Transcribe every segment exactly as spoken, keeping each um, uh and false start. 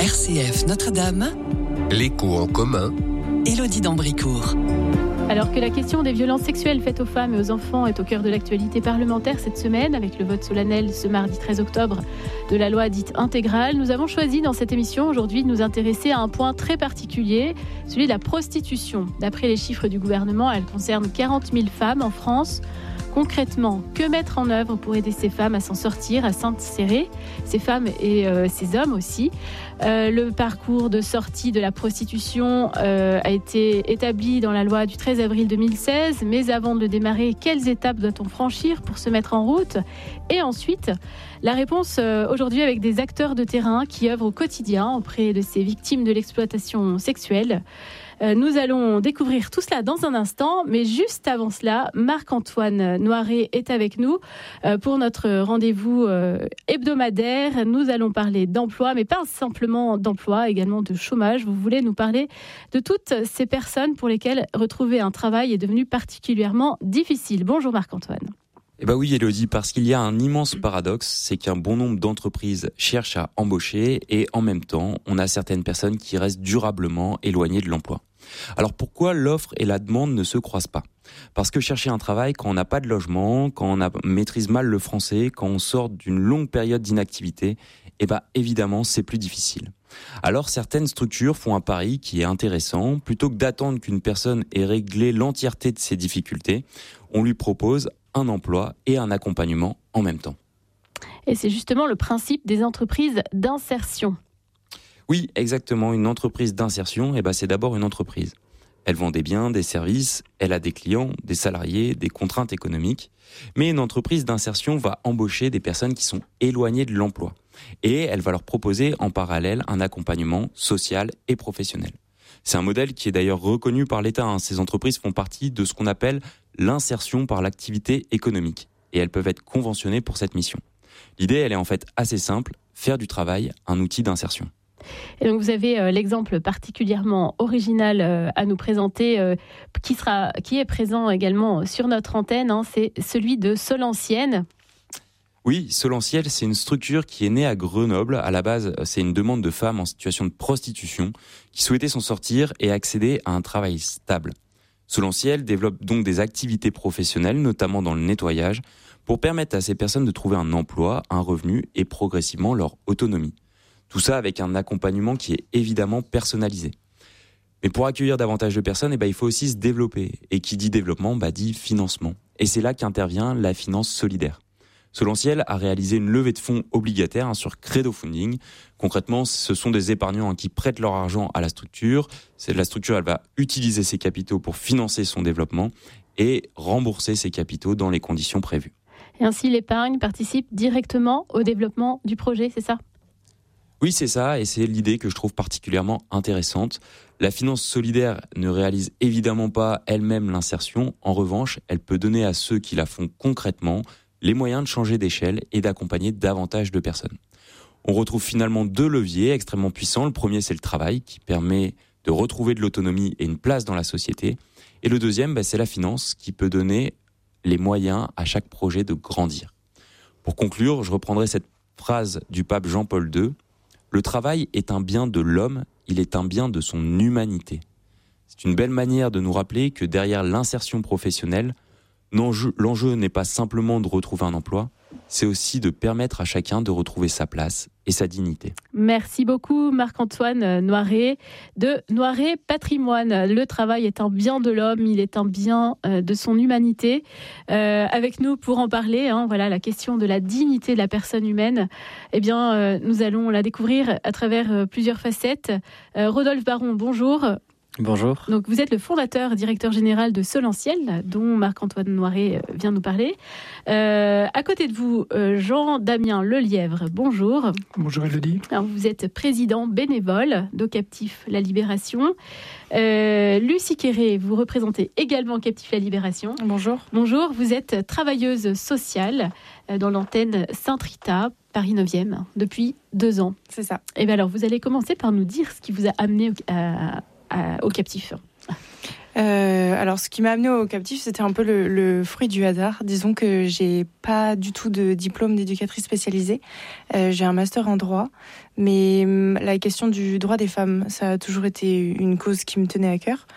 R C F Notre-Dame, l'écho en commun, Élodie d'Ambricourt. Alors que la question des violences sexuelles faites aux femmes et aux enfants est au cœur de l'actualité parlementaire cette semaine, avec le vote solennel ce mardi treize octobre de la loi dite intégrale, nous avons choisi dans cette émission aujourd'hui de nous intéresser à un point très particulier, celui de la prostitution. D'après les chiffres du gouvernement, elle concerne quarante mille femmes en France. Concrètement, que mettre en œuvre pour aider ces femmes à s'en sortir, à s'insérer, ces femmes et euh, ces hommes aussi. Euh, le parcours de sortie de la prostitution euh, a été établi dans la loi du treize avril deux mille seize, mais avant de le démarrer, quelles étapes doit-on franchir pour se mettre en route ? Et ensuite, la réponse euh, aujourd'hui avec des acteurs de terrain qui œuvrent au quotidien auprès de ces victimes de l'exploitation sexuelle. Euh, nous allons découvrir tout cela dans un instant, mais juste avant cela, Marc-Antoine Noiret est avec nous euh, pour notre rendez-vous euh, hebdomadaire. Nous allons parler d'emploi, mais pas simplement d'emploi, également de chômage. Vous voulez nous parler de toutes ces personnes pour lesquelles retrouver un travail est devenu particulièrement difficile. Bonjour Marc-Antoine. Eh bien oui Élodie, parce qu'il y a un immense paradoxe, c'est qu'un bon nombre d'entreprises cherchent à embaucher et en même temps, on a certaines personnes qui restent durablement éloignées de l'emploi. Alors pourquoi l'offre et la demande ne se croisent pas ? Parce que chercher un travail quand on n'a pas de logement, quand on a, maîtrise mal le français, quand on sort d'une longue période d'inactivité, eh bien évidemment c'est plus difficile. Alors certaines structures font un pari qui est intéressant. Plutôt que d'attendre qu'une personne ait réglé l'entièreté de ses difficultés, on lui propose un emploi et un accompagnement en même temps. Et c'est justement le principe des entreprises d'insertion. Oui, exactement. Une entreprise d'insertion, eh ben, c'est d'abord une entreprise. Elle vend des biens, des services, elle a des clients, des salariés, des contraintes économiques. Mais une entreprise d'insertion va embaucher des personnes qui sont éloignées de l'emploi. Et elle va leur proposer en parallèle un accompagnement social et professionnel. C'est un modèle qui est d'ailleurs reconnu par l'État. Hein. Ces entreprises font partie de ce qu'on appelle l'insertion par l'activité économique. Et elles peuvent être conventionnées pour cette mission. L'idée, elle est en fait assez simple, faire du travail un outil d'insertion. Et donc vous avez euh, l'exemple particulièrement original euh, à nous présenter, euh, qui sera, qui est présent également sur notre antenne, hein, c'est celui de Solancienne. Oui, Solancienne, c'est une structure qui est née à Grenoble. À la base, c'est une demande de femmes en situation de prostitution qui souhaitaient s'en sortir et accéder à un travail stable. Solancienne développe donc des activités professionnelles, notamment dans le nettoyage, pour permettre à ces personnes de trouver un emploi, un revenu et progressivement leur autonomie. Tout ça avec un accompagnement qui est évidemment personnalisé. Mais pour accueillir davantage de personnes, eh ben, il faut aussi se développer. Et qui dit développement, bah, dit financement. Et c'est là qu'intervient la finance solidaire. Solancienne a réalisé une levée de fonds obligataire hein, sur Credo Funding. Concrètement, ce sont des épargnants hein, qui prêtent leur argent à la structure. C'est, la structure elle va utiliser ses capitaux pour financer son développement et rembourser ses capitaux dans les conditions prévues. Et ainsi, l'épargne participe directement au développement du projet, c'est ça ? Oui, c'est ça, et c'est l'idée que je trouve particulièrement intéressante. La finance solidaire ne réalise évidemment pas elle-même l'insertion. En revanche, elle peut donner à ceux qui la font concrètement les moyens de changer d'échelle et d'accompagner davantage de personnes. On retrouve finalement deux leviers extrêmement puissants. Le premier, c'est le travail, qui permet de retrouver de l'autonomie et une place dans la société. Et le deuxième, bah, c'est la finance, qui peut donner les moyens à chaque projet de grandir. Pour conclure, je reprendrai cette phrase du pape Jean-Paul deux. Le travail est un bien de l'homme, il est un bien de son humanité. C'est une belle manière de nous rappeler que derrière l'insertion professionnelle, l'enjeu, l'enjeu n'est pas simplement de retrouver un emploi, c'est aussi de permettre à chacun de retrouver sa place et sa dignité. Merci beaucoup Marc-Antoine Noiret de Noiret Patrimoine. Le travail est un bien de l'homme, il est un bien euh, de son humanité. Euh, avec nous pour en parler, hein, voilà la question de la dignité de la personne humaine. Eh bien, euh, nous allons la découvrir à travers euh, plusieurs facettes. Euh, Rodolphe Baron, bonjour. Bonjour. Donc, vous êtes le fondateur, directeur général de Solancienne, dont Marc-Antoine Noiret vient nous parler. Euh, à côté de vous, euh, Jean-Damien Lelièvre, bonjour. Bonjour Élodie. Alors, vous êtes président bénévole d'O-Captif La Libération. Euh, Lucie Quéré, vous représentez également Captif La Libération. Bonjour. Bonjour, vous êtes travailleuse sociale dans l'antenne Saint-Rita, Paris neuvième, depuis deux ans. C'est ça. Et bien alors, vous allez commencer par nous dire ce qui vous a amené à... À, au captif. Euh, alors, ce qui m'a amenée au captif, c'était un peu le, le fruit du hasard. Disons que j'ai pas du tout de diplôme d'éducatrice spécialisée. Euh, j'ai un master en droit, mais la question du droit des femmes, ça a toujours été une cause qui me tenait à cœur.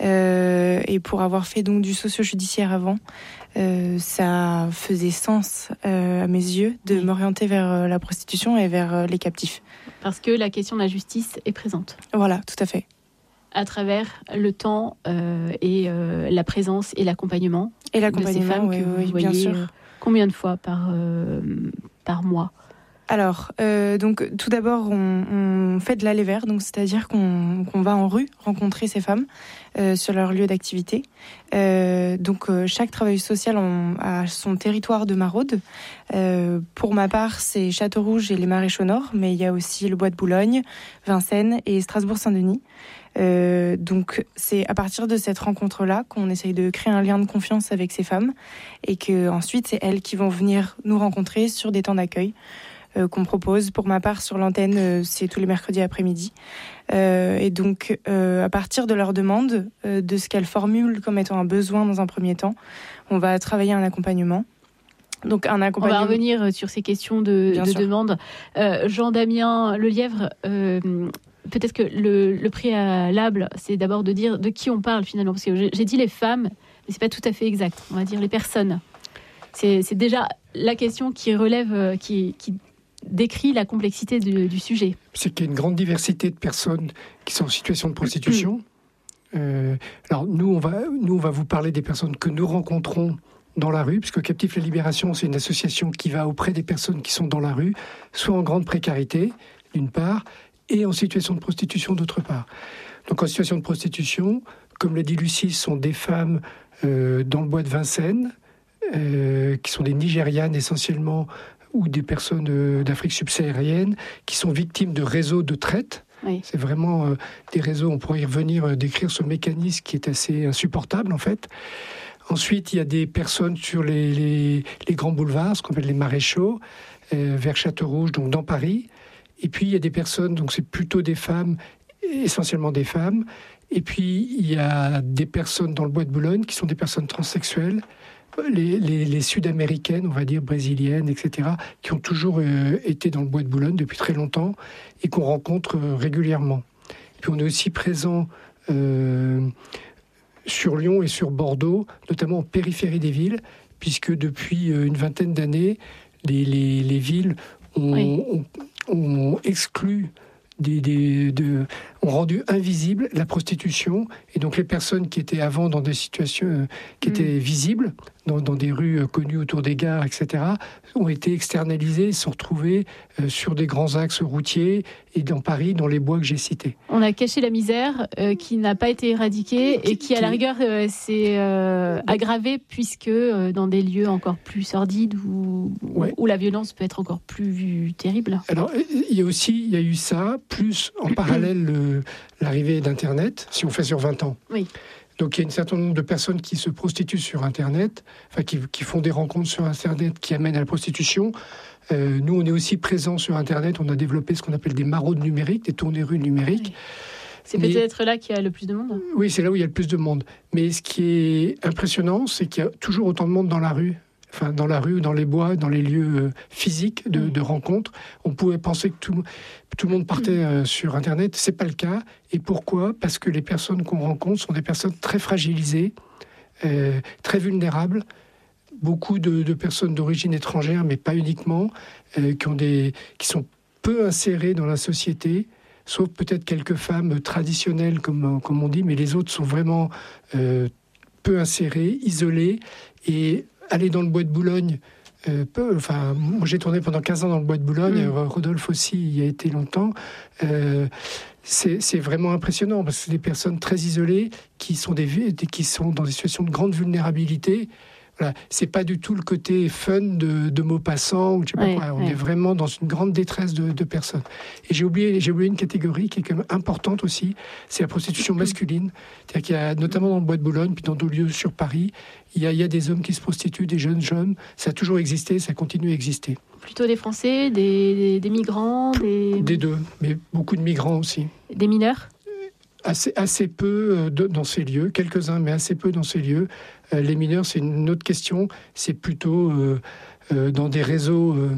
Euh, et pour avoir fait donc du socio-judiciaire avant, euh, ça faisait sens euh, à mes yeux de oui. m'orienter vers la prostitution et vers les captifs. Parce que la question de la justice est présente. Voilà, tout à fait. À travers le temps euh, et euh, la présence et l'accompagnement, et l'accompagnement de ces femmes oui, que vous oui, voyez bien sûr. Euh, combien de fois par, euh, par mois? Alors, euh, donc, tout d'abord, on, on fait de l'aller vers, donc c'est-à-dire qu'on, qu'on va en rue rencontrer ces femmes euh, sur leur lieu d'activité. Euh, donc, euh, chaque travailleuse sociale en, a son territoire de maraude. Euh, pour ma part, c'est Châteaurouge et les Maréchaux Nord, mais il y a aussi le Bois de Boulogne, Vincennes et Strasbourg-Saint-Denis. Euh, donc c'est à partir de cette rencontre-là qu'on essaye de créer un lien de confiance avec ces femmes et que ensuite c'est elles qui vont venir nous rencontrer sur des temps d'accueil euh, qu'on propose. Pour ma part sur l'antenne, euh, c'est tous les mercredis après-midi. Euh, et donc euh, à partir de leur demande, euh, de ce qu'elles formulent comme étant un besoin dans un premier temps, on va travailler un accompagnement. Donc un accompagnement. On va revenir sur ces questions de, de demande. Euh, Jean-Damien Lelièvre, euh, peut-être que le, le préalable, c'est d'abord de dire de qui on parle finalement. Parce que j'ai, j'ai dit les femmes, mais c'est pas tout à fait exact. On va dire les personnes. C'est, c'est déjà la question qui relève, qui, qui décrit la complexité du, du sujet. C'est qu'il y a une grande diversité de personnes qui sont en situation de prostitution. euh, alors nous on, va, nous, on va vous parler des personnes que nous rencontrons dans la rue, puisque Captifs la Libération, c'est une association qui va auprès des personnes qui sont dans la rue, soit en grande précarité, d'une part, et en situation de prostitution d'autre part. Donc en situation de prostitution, comme l'a dit Lucie, ce sont des femmes euh, dans le bois de Vincennes, euh, qui sont des Nigérianes essentiellement, ou des personnes euh, d'Afrique subsaharienne, qui sont victimes de réseaux de traite. Oui. C'est vraiment euh, des réseaux, on pourrait y revenir, euh, décrire ce mécanisme qui est assez insupportable en fait. Ensuite, il y a des personnes sur les, les, les grands boulevards, ce qu'on appelle les maréchaux, euh, vers Châteaurouge, donc dans Paris. Et puis, il y a des personnes, donc c'est plutôt des femmes, essentiellement des femmes. Et puis, il y a des personnes dans le Bois de Boulogne qui sont des personnes transsexuelles, les, les, les sud-américaines, on va dire, brésiliennes, et cetera, qui ont toujours euh, été dans le Bois de Boulogne depuis très longtemps et qu'on rencontre euh, régulièrement. Et puis, on est aussi présent euh, sur Lyon et sur Bordeaux, notamment en périphérie des villes, puisque depuis euh, une vingtaine d'années, les, les, les villes ont... Oui. ont ont exclu, des, des, de, ont rendu invisible la prostitution. Et donc les personnes qui étaient avant dans des situations euh, qui mmh. étaient visibles, dans, dans des rues euh, connues autour des gares, et cetera, ont été externalisées et sont retrouvées euh, sur des grands axes routiers et dans Paris, dans les bois que j'ai cités. On a caché la misère euh, qui n'a pas été éradiquée et qui, à la rigueur, euh, s'est euh, aggravée puisque euh, dans des lieux encore plus sordides où, ouais. où la violence peut être encore plus terrible. Alors, il y a aussi, il y a eu ça, plus en parallèle le, l'arrivée d'Internet, si on fait sur vingt ans. Oui. Donc il y a un certain nombre de personnes qui se prostituent sur Internet, enfin qui, qui font des rencontres sur Internet qui amènent à la prostitution. Euh, nous, on est aussi présents sur Internet. On a développé ce qu'on appelle des maraudes numériques, des tournées rues numériques. Oui. C'est Mais, peut-être là qu'il y a le plus de monde. Oui, c'est là où il y a le plus de monde. Mais ce qui est impressionnant, c'est qu'il y a toujours autant de monde dans la rue. Enfin, dans la rue, dans les bois, dans les lieux physiques de, de rencontres. On pouvait penser que tout, tout le monde partait euh, sur Internet. C'est pas le cas. Et pourquoi ? Parce que les personnes qu'on rencontre sont des personnes très fragilisées, euh, très vulnérables. Beaucoup de, de personnes d'origine étrangère, mais pas uniquement, euh, qui, ont des, qui sont peu insérées dans la société, sauf peut-être quelques femmes traditionnelles, comme, comme on dit, mais les autres sont vraiment euh, peu insérées, isolées. Et aller dans le Bois de Boulogne, euh, peu, enfin, moi j'ai tourné pendant quinze ans dans le Bois de Boulogne, mmh. Rodolphe aussi y a été longtemps. Euh, c'est, c'est vraiment impressionnant parce que c'est des personnes très isolées qui sont, des, qui sont dans des situations de grande vulnérabilité. Voilà. C'est pas du tout le côté fun de, de Maupassant ou je sais pas oui, quoi. On oui. est vraiment dans une grande détresse de, de personnes. Et j'ai oublié, j'ai oublié une catégorie qui est quand même importante aussi, c'est la prostitution masculine. C'est-à-dire qu'il y a, notamment dans le Bois de Boulogne, puis dans d'autres lieux sur Paris, il y a, il y a des hommes qui se prostituent, des jeunes hommes. Ça a toujours existé, ça continue à exister. Plutôt des Français, des, des, des migrants, des... Des deux, mais beaucoup de migrants aussi. Des mineurs ? Assez, assez peu de, dans ces lieux, quelques-uns, mais assez peu dans ces lieux. Euh, les mineurs, c'est une autre question. C'est plutôt euh, euh, dans des réseaux, euh,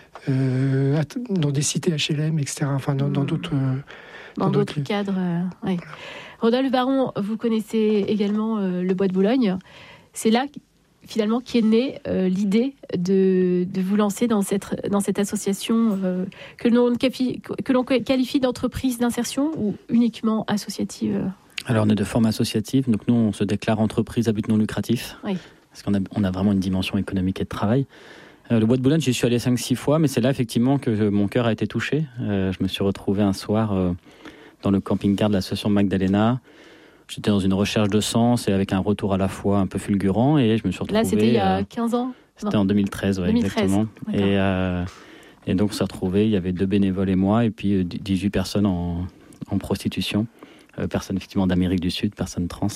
euh, dans des cités H L M, et cetera. Enfin, dans, dans d'autres, euh, dans, dans d'autres, d'autres cadres. Euh, ouais. Rodolphe Baron, vous connaissez également euh, le Bois de Boulogne. C'est là, finalement, qu'est née euh, l'idée de, de vous lancer dans cette, dans cette association euh, que l'on, que l'on qualifie d'entreprise d'insertion ou uniquement associative? Alors, on est de forme associative, donc nous, on se déclare entreprise à but non lucratif, oui. Parce qu'on a, on a vraiment une dimension économique et de travail. Euh, le Bois de Boulogne, j'y suis allé cinq six fois, mais c'est là, effectivement, que mon cœur a été touché. Euh, je me suis retrouvé un soir euh, dans le camping-car de l'association Magdalena. J'étais dans une recherche de sens et avec un retour à la fois un peu fulgurant, et je me suis retrouvé... Là, c'était il y a quinze ans? C'était non. en deux mille treize, ouais, deux mille treize, exactement. Et, euh, et donc, on s'est retrouvés, il y avait deux bénévoles et moi, et puis dix-huit personnes en, en prostitution. Euh, personnes, effectivement, d'Amérique du Sud, personnes trans.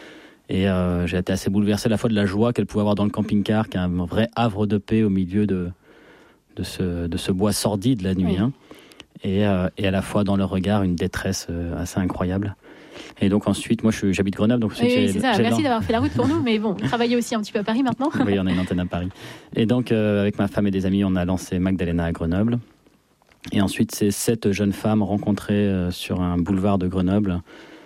Et euh, j'ai été assez bouleversé à la fois de la joie qu'elle pouvait avoir dans le camping-car, qui est un vrai havre de paix au milieu de, de, ce, de ce bois sordide la nuit. Oui. Hein, et, euh, et à la fois dans leur regard, une détresse euh, assez incroyable. Et donc ensuite, moi je suis, j'habite Grenoble. Donc oui, oui, c'est ça. Merci d'avoir fait la route pour nous. Mais bon, vous travaillez aussi un petit peu à Paris maintenant. Oui, on a une antenne à Paris. Et donc euh, avec ma femme et des amis, on a lancé Magdalena à Grenoble. Et ensuite, c'est sept jeunes femmes rencontrées euh, sur un boulevard de Grenoble,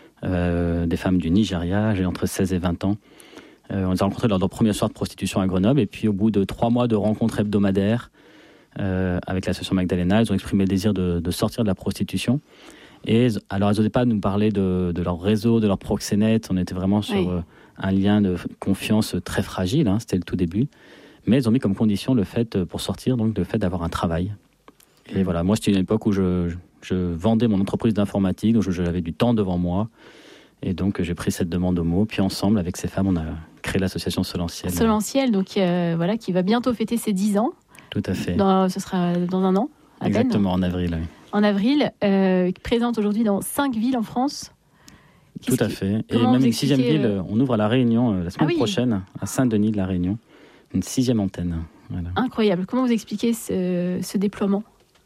euh, des femmes du Nigeria, j'ai entre seize et vingt ans. Euh, on les a rencontrées lors de leur premier soir de prostitution à Grenoble. Et puis au bout de trois mois de rencontres hebdomadaires euh, avec l'association Magdalena, elles ont exprimé le désir de, de sortir de la prostitution. Et alors, elles n'osaient pas nous parler de, de leur réseau, de leur proxénète. On était vraiment sur oui. euh, un lien de confiance très fragile. Hein, c'était le tout début. Mais elles ont mis comme condition le fait, pour sortir, donc le fait d'avoir un travail. Et mmh. voilà, moi, c'était une époque où je, je vendais mon entreprise d'informatique, donc j'avais du temps devant moi. Et donc, j'ai pris cette demande au mot. Puis ensemble, avec ces femmes, on a créé l'association Solentiel. Solentiel, donc euh, voilà, qui va bientôt fêter ses dix ans. Tout à fait. Dans, ce sera dans un an, à Exactement, peine. en avril, oui. En avril, euh, présente aujourd'hui dans cinq villes en France. Qu'est-ce Tout à fait. Et même une sixième ville, euh... on ouvre à La Réunion euh, la semaine ah oui. prochaine, à Saint-Denis de La Réunion. Une sixième antenne. Voilà. Incroyable. Comment vous expliquez ce, ce déploiement?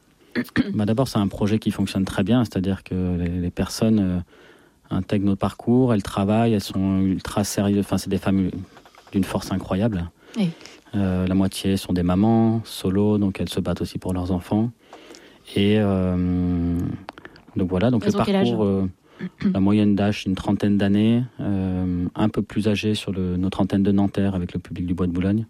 bah D'abord, c'est un projet qui fonctionne très bien, c'est-à-dire que les, les personnes euh, intègrent notre parcours, elles travaillent, elles sont ultra sérieuses. Enfin, c'est des femmes d'une force incroyable. Oui. Euh, la moitié sont des mamans, solo, donc elles se battent aussi pour leurs enfants. Et euh, donc voilà, donc elles le parcours, euh, la moyenne d'âge, une trentaine d'années, euh, un peu plus âgée sur le, notre antenne de Nanterre avec le public du Bois de Boulogne.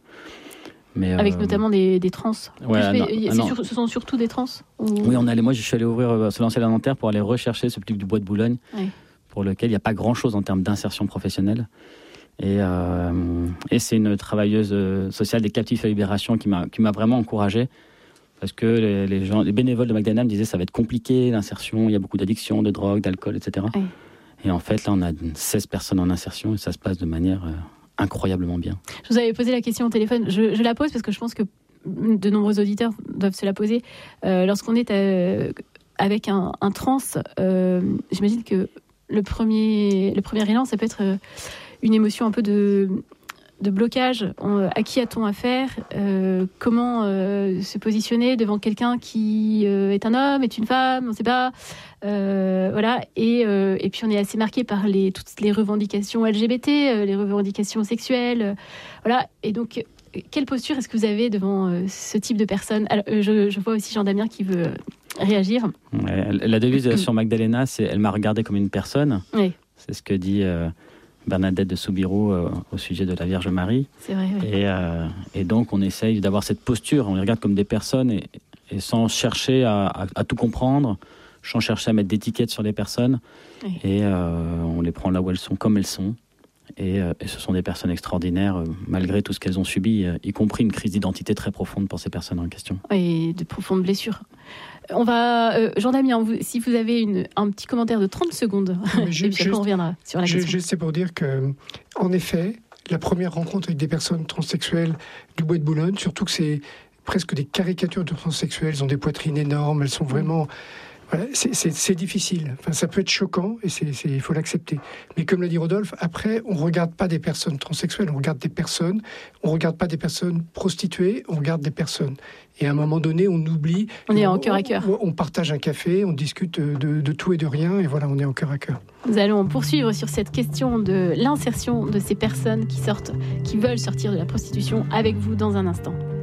Mais, avec euh, notamment des, des trans. Ouais, plus, non, mais, non. Sur, ce sont surtout des trans ou... Oui, on allait, moi je suis allé ouvrir euh, Solentiel à Nanterre pour aller rechercher ce public du Bois de Boulogne, oui. pour lequel il n'y a pas grand-chose en termes d'insertion professionnelle. Et, euh, et c'est une travailleuse sociale des captifs à libération qui m'a, qui m'a vraiment encouragé. Parce que les, les, gens, les bénévoles de Magdalena me disaient ça va être compliqué, l'insertion, il y a beaucoup d'addictions, de drogue, d'alcool, et cetera. Oui. Et en fait, là, on a seize personnes en insertion et ça se passe de manière euh, incroyablement bien. Je vous avais posé la question au téléphone, je, je la pose parce que je pense que de nombreux auditeurs doivent se la poser. Euh, lorsqu'on est euh, avec un, un trans, euh, j'imagine que le premier, le premier élan, ça peut être euh, une émotion un peu de... de blocage, à qui a-t-on affaire, euh, comment euh, se positionner devant quelqu'un qui euh, est un homme, est une femme, on ne sait pas, euh, voilà, et, euh, et puis on est assez marqué par les, toutes les revendications L G B T, euh, les revendications sexuelles, euh, voilà, et donc quelle posture est-ce que vous avez devant euh, ce type de personnes? Alors, euh, je, je vois aussi Jean Damien qui veut euh, réagir. Ouais, la devise sur Magdalena, c'est « elle m'a regardé comme une personne oui. », c'est ce que dit... Euh... Bernadette de Soubirous euh, au sujet de la Vierge Marie. C'est vrai, oui. Et, euh, et donc, on essaye d'avoir cette posture. On les regarde comme des personnes et, et sans chercher à, à, à tout comprendre, sans chercher à mettre d'étiquettes sur les personnes. Oui. Et euh, on les prend là où elles sont, comme elles sont. Et, euh, et ce sont des personnes extraordinaires, euh, malgré tout ce qu'elles ont subi, euh, y compris une crise d'identité très profonde pour ces personnes en question. Et de profondes blessures. On va, euh, Jean Damien, vous, si vous avez une, un petit commentaire de trente secondes, je, et puis après on reviendra sur la je, question. Juste c'est pour dire que, en effet, la première rencontre avec des personnes transsexuelles du Bois de Boulogne, surtout que c'est presque des caricatures de transsexuels, elles ont des poitrines énormes, elles sont vraiment, Voilà, c'est, c'est, c'est difficile. Enfin, ça peut être choquant et c'est, c'est, il faut l'accepter. Mais comme l'a dit Rodolphe, après, on ne regarde pas des personnes transsexuelles, on regarde des personnes. On ne regarde pas des personnes prostituées, on regarde des personnes. Et à un moment donné, on oublie. On est on, en cœur à cœur. On, on partage un café, on discute de, de tout et de rien, et voilà, on est en cœur à cœur. Nous allons poursuivre sur cette question de l'insertion de ces personnes qui sortent, qui veulent sortir de la prostitution avec vous dans un instant.